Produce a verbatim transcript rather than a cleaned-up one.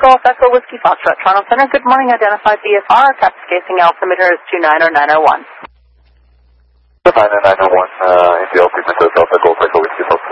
Golf Echo Whiskey Foxtrot, Toronto Center. Good morning, identified B F R, tax casing altimeter is two nine oh nine oh one. nine oh nine oh one, uh, India, frequency Golf Echo Whiskey Foxtrot.